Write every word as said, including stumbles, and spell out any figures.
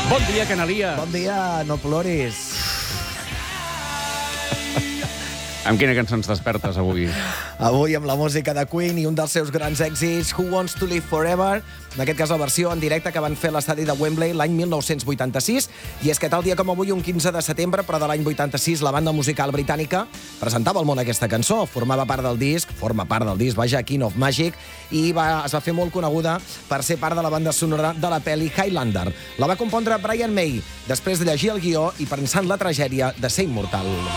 Bon dia, Canalia. Bon dia, no ploris. Amb quina cançó ens despertes avui? Avui amb la música de Queen i un dels seus grans èxits, Who Wants to Live Forever, en aquest cas la versió en directe que van fer a l'estadi de Wembley l'any mil nou-cents vuitanta-sis, i és que tal dia com avui, un quinze de setembre, però de l'any vuitanta-sis, la banda musical britànica presentava al món aquesta cançó, formava part del disc, forma part del disc, vaja, King of Magic, i va, es va fer molt coneguda per ser part de la banda sonora de la pel·li Highlander. La va compondre Brian May, després de llegir el guió i pensant la tragèdia de ser immortal.